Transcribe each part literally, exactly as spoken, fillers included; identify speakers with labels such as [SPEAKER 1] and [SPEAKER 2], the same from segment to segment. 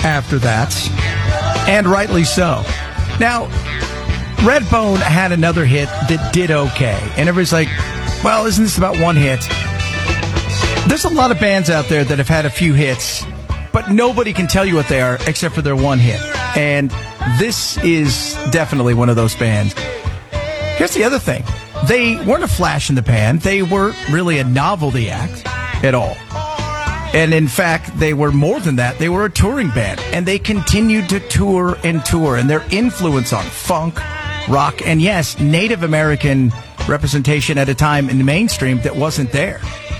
[SPEAKER 1] after that, and rightly so. Now, Redbone had another hit that did okay, and everybody's like, well, isn't this about one hit? There's a lot of bands out there that have had a few hits, but nobody can tell you what they are except for their one hit. And this is definitely one of those bands. Here's the other thing. They weren't a flash in the pan. They weren't really a novelty act at all. And in fact, they were more than that. They were a touring band, and they continued to tour and tour. And their influence on funk, rock, and yes, Native American representation at a time in the mainstream that wasn't there.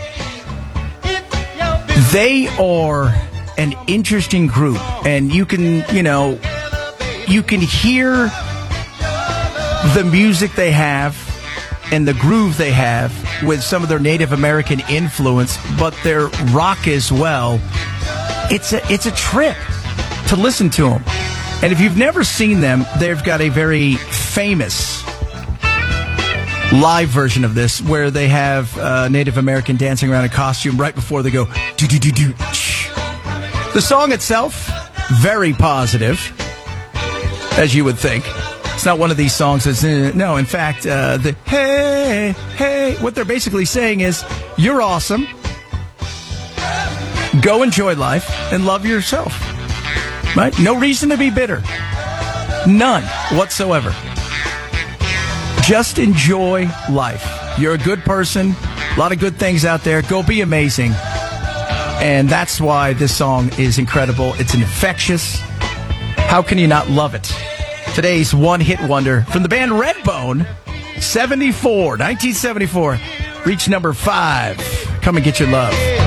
[SPEAKER 1] They are an interesting group, and you can, you know, you can hear the music they have and the groove they have with some of their Native American influence, but their rock as well. It's a, it's a trip to listen to them. And if you've never seen them, they've got a very famous live version of this where they have uh, Native American dancing around in costume right before they go do-do-do-do. The song itself, very positive, as you would think. It's not one of these songs that's, uh, no, in fact, uh, the hey, hey, what they're basically saying is, you're awesome, go enjoy life, and love yourself, right? No reason to be bitter. None whatsoever. Just enjoy life. You're a good person, a lot of good things out there, go be amazing. And that's why this song is incredible. It's infectious. How can you not love it? Today's one-hit wonder from the band Redbone, seventy-four, nineteen seventy-four, reached number five. Come and get your love.